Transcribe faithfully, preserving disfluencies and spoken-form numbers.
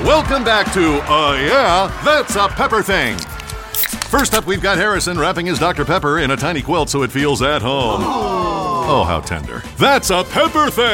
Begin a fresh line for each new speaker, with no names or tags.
Welcome back to, uh, yeah, That's a Pepper Thing. First up, we've got Harrison wrapping his Doctor Pepper in a tiny quilt so it feels at home. Oh, how tender. That's a Pepper Thing.